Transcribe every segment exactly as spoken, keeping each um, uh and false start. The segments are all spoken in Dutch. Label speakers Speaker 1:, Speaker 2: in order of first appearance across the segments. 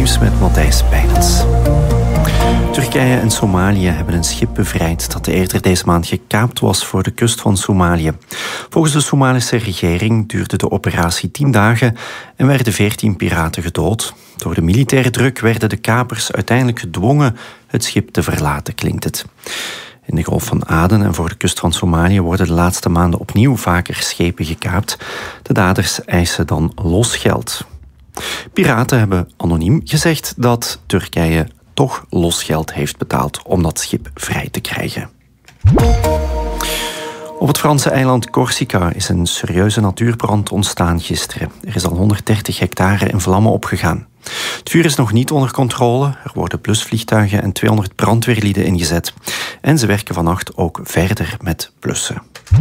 Speaker 1: nieuws met Matthijs Pijnens. Turkije en Somalië hebben een schip bevrijd dat eerder deze maand gekaapt was voor de kust van Somalië. Volgens de Somalische regering duurde de operatie tien dagen en werden veertien piraten gedood. Door de militaire druk werden de kapers uiteindelijk gedwongen het schip te verlaten, klinkt het. In de Golf van Aden en voor de kust van Somalië worden de laatste maanden opnieuw vaker schepen gekaapt. De daders eisen dan losgeld. Piraten hebben anoniem gezegd dat Turkije toch losgeld heeft betaald om dat schip vrij te krijgen. Op het Franse eiland Corsica is een serieuze natuurbrand ontstaan gisteren. Er is al honderddertig hectare in vlammen opgegaan. Het vuur is nog niet onder controle. Er worden blusvliegtuigen en tweehonderd brandweerlieden ingezet. En ze werken vannacht ook verder met blussen.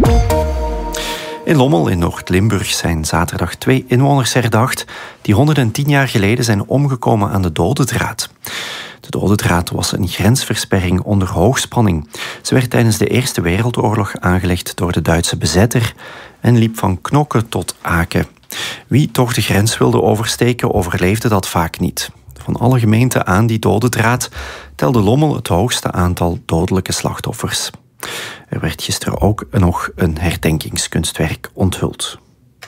Speaker 1: In Lommel in Noord-Limburg zijn zaterdag twee inwoners herdacht die honderdtien jaar geleden zijn omgekomen aan de dodendraad. De dodendraad was een grensversperring onder hoogspanning. Ze werd tijdens de Eerste Wereldoorlog aangelegd door de Duitse bezetter en liep van Knokke tot Aken. Wie toch de grens wilde oversteken, overleefde dat vaak niet. Van alle gemeenten aan die dodendraad telde Lommel het hoogste aantal dodelijke slachtoffers. Er werd gisteren ook nog een herdenkingskunstwerk onthuld.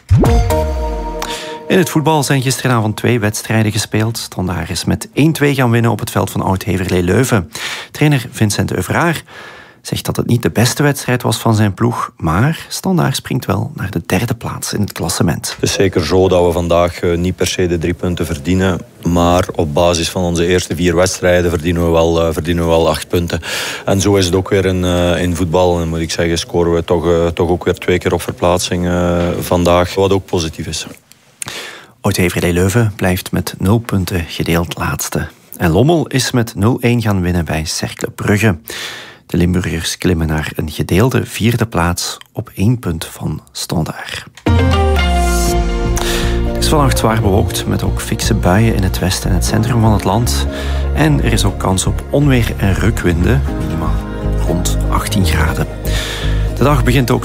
Speaker 1: In het voetbal zijn gisteravond twee wedstrijden gespeeld. Standaard is met één-twee gaan winnen op het veld van Oud-Heverlee Leuven. Trainer Vincent Euvraar zegt dat het niet de beste wedstrijd was van zijn ploeg, maar Standaard springt wel naar de derde plaats in het klassement.
Speaker 2: Het is zeker zo dat we vandaag niet per se de drie punten verdienen, maar op basis van onze eerste vier wedstrijden verdienen we wel, verdienen we wel acht punten. En zo is het ook weer in, in voetbal. En moet ik zeggen, scoren we toch, toch ook weer twee keer op verplaatsing uh, vandaag, wat ook positief is.
Speaker 1: Oud-Heverlee Leuven blijft met nul punten gedeeld laatste. En Lommel is met nul-een gaan winnen bij Cercle Brugge. De Limburgers klimmen naar een gedeelde vierde plaats op één punt van Standaard. Het is vannacht zwaar bewolkt met ook fikse buien in het westen en het centrum van het land. En er is ook kans op onweer en rukwinden, minimaal rond achttien graden. De dag begint ook